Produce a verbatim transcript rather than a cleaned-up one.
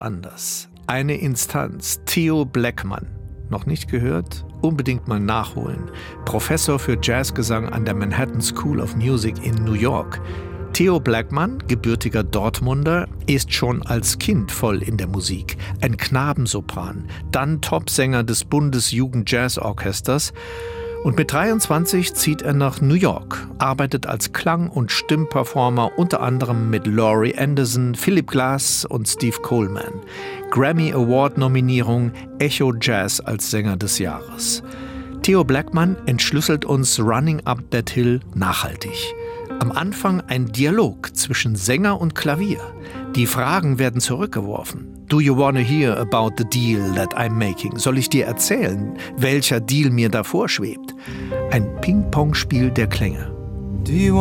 anders. Eine Instanz, Theo Blackman. Noch nicht gehört? Unbedingt mal nachholen. Professor für Jazzgesang an der Manhattan School of Music in New York. Theo Blackman, gebürtiger Dortmunder, ist schon als Kind voll in der Musik. Ein Knabensopran, dann Topsänger des Bundesjugend-Jazz-Orchesters. Und mit dreiundzwanzig zieht er nach New York, arbeitet als Klang- und Stimmperformer unter anderem mit Laurie Anderson, Philip Glass und Steve Coleman. Grammy Award-Nominierung, Echo Jazz als Sänger des Jahres. Theo Blackman entschlüsselt uns Running Up That Hill nachhaltig. Am Anfang ein Dialog zwischen Sänger und Klavier. Die Fragen werden zurückgeworfen. Do you wanna hear about the deal that I'm making? Soll ich dir erzählen, welcher Deal mir da vorschwebt? Ein Ping-Pong-Spiel der Klänge. Do you